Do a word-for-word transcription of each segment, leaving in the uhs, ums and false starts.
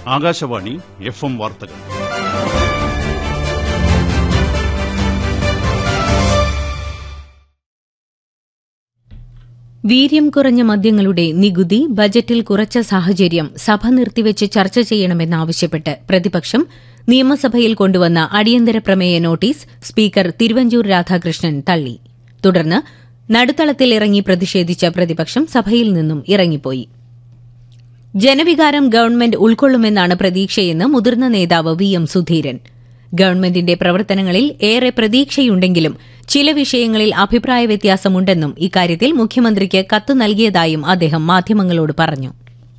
Akashvani F M വാർത്തകൾ. വീര്യം കുറഞ്ഞ മദ്യങ്ങളുടെ നികുതി ബജറ്റിൽ കുറച്ച സാഹചര്യം സഭ നിർത്തിവച്ച് ചർച്ച ചെയ്യണമെന്നാവശ്യപ്പെട്ട് പ്രതിപക്ഷം നിയമസഭയിൽ കൊണ്ടുവന്ന അടിയന്തര പ്രമേയ നോട്ടീസ് സ്പീക്കർ തിരുവഞ്ചൂർ രാധാകൃഷ്ണൻ തള്ളി. തുടർന്ന് നടുത്തളത്തിൽ ഇറങ്ങി പ്രതിഷേധിച്ച പ്രതിപക്ഷം സഭയിൽ നിന്നും ഇറങ്ങിപ്പോയി. ജനവികാരം ഗവൺമെന്റ് ഉൾക്കൊള്ളുമെന്നാണ് പ്രതീക്ഷയെന്ന് മുതിർന്ന നേതാവ് വി എം സുധീരൻ. ഗവൺമെന്റിന്റെ പ്രവർത്തനങ്ങളിൽ ഏറെ പ്രതീക്ഷയുണ്ടെങ്കിലും ചില വിഷയങ്ങളിൽ അഭിപ്രായ വ്യത്യാസമുണ്ടെന്നും ഇക്കാര്യത്തിൽ മുഖ്യമന്ത്രിക്ക് കത്ത് നൽകിയതായും അദ്ദേഹം മാധ്യമങ്ങളോട് പറഞ്ഞു.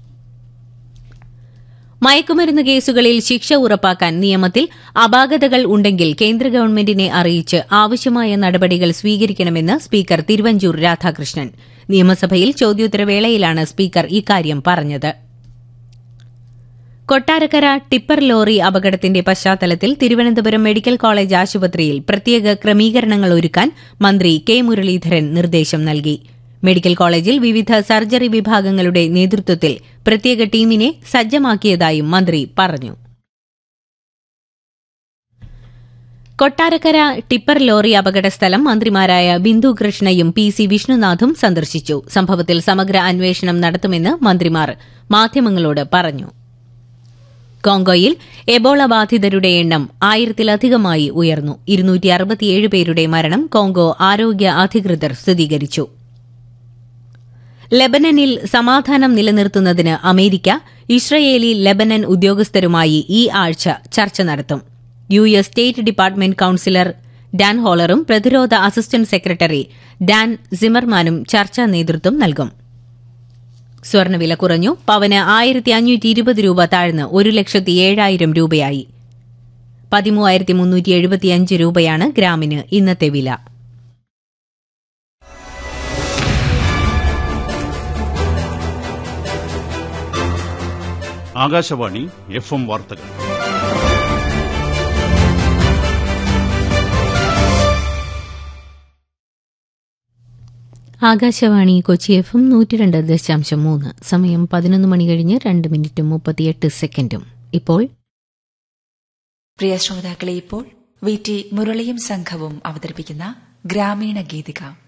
മയക്കുമരുന്ന് കേസുകളിൽ ശിക്ഷ ഉറപ്പാക്കാൻ നിയമത്തിൽ അപാകതകൾ ഉണ്ടെങ്കിൽ കേന്ദ്ര ഗവൺമെന്റിനെ അറിയിച്ച് ആവശ്യമായ നടപടികൾ സ്വീകരിക്കണമെന്ന് സ്പീക്കർ തിരുവഞ്ചൂർ രാധാകൃഷ്ണൻ. നിയമസഭയിൽ ചോദ്യോത്തരവേളയിലാണ് സ്പീക്കർ ഇക്കാര്യം പറഞ്ഞത്. കൊട്ടാരക്കര ടിപ്പർ ലോറി അപകടത്തിന്റെ പശ്ചാത്തലത്തിൽ തിരുവനന്തപുരം മെഡിക്കൽ കോളേജ് ആശുപത്രിയിൽ പ്രത്യേക ക്രമീകരണങ്ങൾ ഒരുക്കാൻ മന്ത്രി കെ മുരളീധരൻ നിർദ്ദേശം നൽകി. മെഡിക്കൽ കോളേജിൽ വിവിധ സർജറി വിഭാഗങ്ങളുടെ നേതൃത്വത്തിൽ പ്രത്യേക ടീമിനെ സജ്ജമാക്കിയതായും മന്ത്രി പറഞ്ഞു. കൊട്ടാരക്കര ടിപ്പർ ലോറി അപകട സ്ഥലം മന്ത്രിമാരായ ബിന്ദു കൃഷ്ണയും പി സി വിഷ്ണുനാഥും സന്ദർശിച്ചു. സംഭവത്തിൽ സമഗ്ര അന്വേഷണം നടത്തുമെന്ന് മന്ത്രിമാർ മാധ്യമങ്ങളോട് പറഞ്ഞു. കോങ്കോയിൽ എബോള ബാധിതരുടെ എണ്ണം ആയിരത്തിലധികമായി ഉയർന്നു. ഇരുന്നൂറ്റി അറുപത്തിയേഴ് പേരുടെ മരണം കോങ്കോ ആരോഗ്യ അധികൃതർ സ്ഥിരീകരിച്ചു. ലെബനനിൽ സമാധാനം നിലനിർത്തുന്നതിന് അമേരിക്ക ഇസ്രയേലി ലെബനൻ ഉദ്യോഗസ്ഥരുമായി ഈ ആഴ്ച ചർച്ച നടത്തും. U S state department councillor Dan ഹോളറും പ്രതിരോധ അസിസ്റ്റന്റ് സെക്രട്ടറി ഡാൻ സിമർമാനും ചർച്ചാ നേതൃത്വം നൽകും. സ്വർണ്ണവില കുറഞ്ഞു. പവന് ആയിരത്തി അഞ്ഞൂറ്റി ഇരുപത് രൂപ താഴ്ന്ന് ഒരു ലക്ഷത്തി ഏഴായിരം രൂപയായി. പതിമൂവായിരത്തി മുന്നൂറ്റി എഴുപത്തിയഞ്ച് രൂപയാണ് ഗ്രാമിന് ഇന്നത്തെ വില. ആകാശവാണി എഫ് എം വാർത്തകൾ. ആകാശവാണി കൊച്ചി എഫ് എം നൂറ്റി രണ്ട് ദശാംശം മൂന്ന്. സമയം പതിനൊന്ന് മണി കഴിഞ്ഞ് രണ്ട് മിനിറ്റും മുപ്പത്തിയെട്ട് സെക്കൻഡും. ഇപ്പോൾ പ്രിയ ശ്രോതാക്കളെ, ഇപ്പോൾ വി ടി മുരളിയും സംഘവും അവതരിപ്പിക്കുന്ന ഗ്രാമീണ ഗീതിക.